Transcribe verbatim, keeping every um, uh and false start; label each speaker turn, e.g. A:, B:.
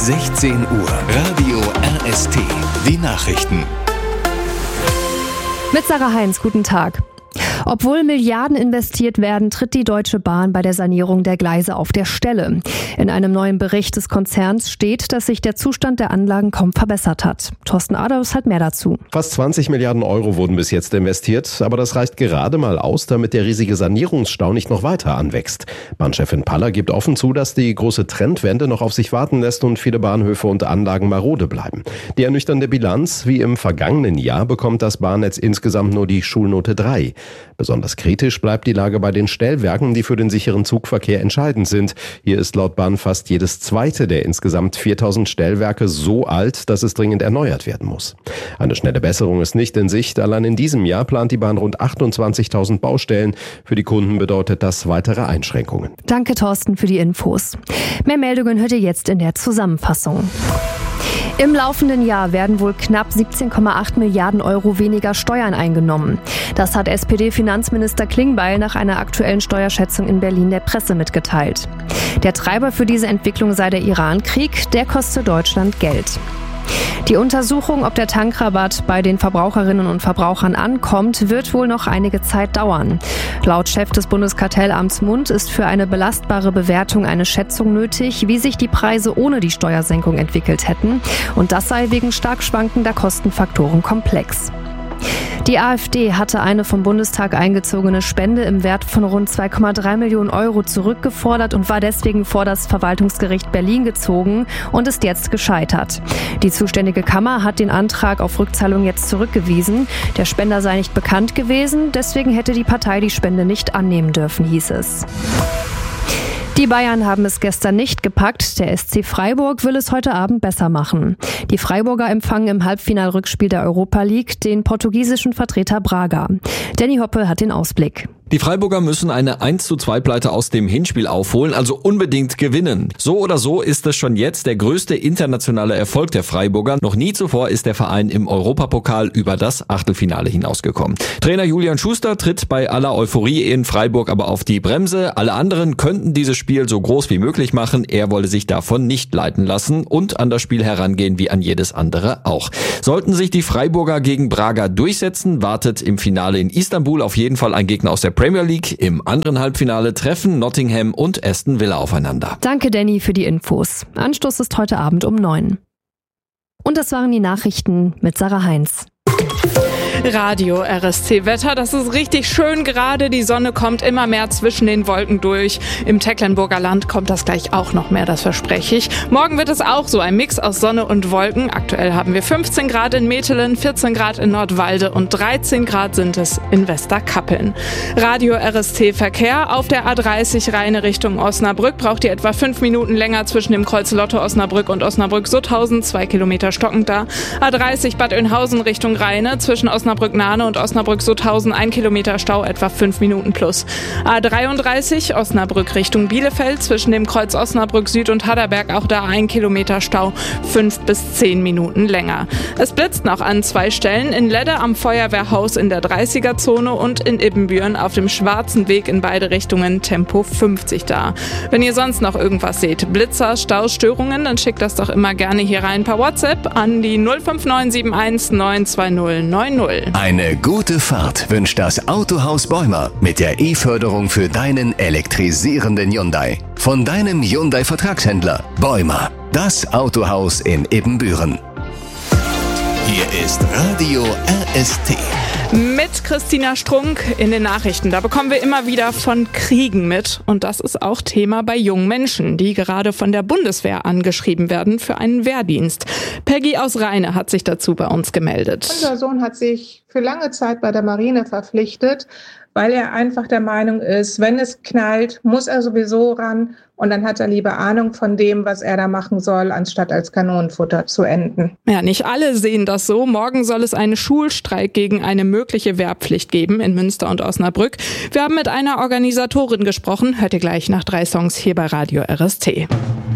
A: sechzehn Uhr, Radio R S T, die Nachrichten.
B: Mit Sarah Heinz, guten Tag. Obwohl Milliarden investiert werden, tritt die Deutsche Bahn bei der Sanierung der Gleise auf der Stelle. In einem neuen Bericht des Konzerns steht, dass sich der Zustand der Anlagen kaum verbessert hat. Thorsten Adolfs hat mehr dazu.
C: Fast zwanzig Milliarden Euro wurden bis jetzt investiert, aber das reicht gerade mal aus, damit der riesige Sanierungsstau nicht noch weiter anwächst. Bahnchefin Paller gibt offen zu, dass die große Trendwende noch auf sich warten lässt und viele Bahnhöfe und Anlagen marode bleiben. Die ernüchternde Bilanz: Wie im vergangenen Jahr bekommt das Bahnnetz insgesamt nur die Schulnote drei. Besonders kritisch bleibt die Lage bei den Stellwerken, die für den sicheren Zugverkehr entscheidend sind. Hier ist laut Bahn fast jedes zweite der insgesamt viertausend Stellwerke so alt, dass es dringend erneuert werden muss. Eine schnelle Besserung ist nicht in Sicht. Allein in diesem Jahr plant die Bahn rund achtundzwanzigtausend Baustellen. Für die Kunden bedeutet das weitere Einschränkungen.
B: Danke, Thorsten, für die Infos. Mehr Meldungen hört ihr jetzt in der Zusammenfassung. Im laufenden Jahr werden wohl knapp siebzehn Komma acht Milliarden Euro weniger Steuern eingenommen. Das hat S P D-Finanzminister Klingbeil nach einer aktuellen Steuerschätzung in Berlin der Presse mitgeteilt. Der Treiber für diese Entwicklung sei der Iran-Krieg, der koste Deutschland Geld. Die Untersuchung, ob der Tankrabatt bei den Verbraucherinnen und Verbrauchern ankommt, wird wohl noch einige Zeit dauern. Laut Chef des Bundeskartellamts Mund ist für eine belastbare Bewertung eine Schätzung nötig, wie sich die Preise ohne die Steuersenkung entwickelt hätten. Und das sei wegen stark schwankender Kostenfaktoren komplex. Die AfD hatte eine vom Bundestag eingezogene Spende im Wert von rund zwei Komma drei Millionen Euro zurückgefordert und war deswegen vor das Verwaltungsgericht Berlin gezogen und ist jetzt gescheitert. Die zuständige Kammer hat den Antrag auf Rückzahlung jetzt zurückgewiesen. Der Spender sei nicht bekannt gewesen, deswegen hätte die Partei die Spende nicht annehmen dürfen, hieß es. Die Bayern haben es gestern nicht gepackt. Der S C Freiburg will es heute Abend besser machen. Die Freiburger empfangen im Halbfinalrückspiel der Europa League den portugiesischen Vertreter Braga. Danny Hoppe hat den Ausblick.
D: Die Freiburger müssen eine eins zu zwei Pleite aus dem Hinspiel aufholen, also unbedingt gewinnen. So oder so ist es schon jetzt der größte internationale Erfolg der Freiburger. Noch nie zuvor ist der Verein im Europapokal über das Achtelfinale hinausgekommen. Trainer Julian Schuster tritt bei aller Euphorie in Freiburg aber auf die Bremse. Alle anderen könnten dieses Spiel so groß wie möglich machen. Er wolle sich davon nicht leiten lassen und an das Spiel herangehen wie an jedes andere auch. Sollten sich die Freiburger gegen Braga durchsetzen, wartet im Finale in Istanbul auf jeden Fall ein Gegner aus der Premier League. Im anderen Halbfinale treffen Nottingham und Aston Villa aufeinander.
B: Danke, Danny, für die Infos. Anstoß ist heute Abend um neun. Und das waren die Nachrichten mit Sarah Heinz.
E: Radio R S T Wetter, das ist richtig schön gerade. Die Sonne kommt immer mehr zwischen den Wolken durch. Im Tecklenburger Land kommt das gleich auch noch mehr, das verspreche ich. Morgen wird es auch so ein Mix aus Sonne und Wolken. Aktuell haben wir fünfzehn Grad in Metelen, vierzehn Grad in Nordwalde und dreizehn Grad sind es in Westerkappeln. Radio R S T Verkehr auf der A dreißig Rheine Richtung Osnabrück braucht ihr etwa fünf Minuten länger zwischen dem Kreuz Lotte Osnabrück und Osnabrück-Sutthausen, zwei Kilometer stockend da. A dreißig Bad Oeynhausen Richtung Rheine zwischen Osnabrück-Nahne und Osnabrück-Sutthausen, ein Kilometer Stau, etwa fünf Minuten plus. A dreiunddreißig Osnabrück Richtung Bielefeld zwischen dem Kreuz Osnabrück Süd und Hadderberg, auch da ein Kilometer Stau, fünf bis zehn Minuten länger. Es blitzt noch an zwei Stellen, in Ledde am Feuerwehrhaus in der dreißiger-Zone und in Ibbenbüren auf dem Schwarzen Weg in beide Richtungen Tempo fünfzig da. Wenn ihr sonst noch irgendwas seht, Blitzer, Staustörungen, dann schickt das doch immer gerne hier rein per WhatsApp an die null fünf neun sieben eins neun zwei null neun null.
A: Eine gute Fahrt wünscht das Autohaus Bäumer mit der E-Förderung für deinen elektrisierenden Hyundai. Von deinem Hyundai-Vertragshändler Bäumer, das Autohaus in Ibbenbüren. Hier ist Radio R S T.
E: Mit Christina Strunk in den Nachrichten. Da bekommen wir immer wieder von Kriegen mit. Und das ist auch Thema bei jungen Menschen, die gerade von der Bundeswehr angeschrieben werden für einen Wehrdienst. Peggy aus Rheine hat sich dazu bei uns gemeldet.
F: Unser Sohn hat sich für lange Zeit bei der Marine verpflichtet, weil er einfach der Meinung ist, wenn es knallt, muss er sowieso ran. Und dann hat er lieber Ahnung von dem, was er da machen soll, anstatt als Kanonenfutter zu enden.
E: Ja, nicht alle sehen das so. Morgen soll es einen Schulstreik gegen eine mögliche Wehrpflicht geben in Münster und Osnabrück. Wir haben mit einer Organisatorin gesprochen. Hört ihr gleich nach drei Songs hier bei Radio R S T.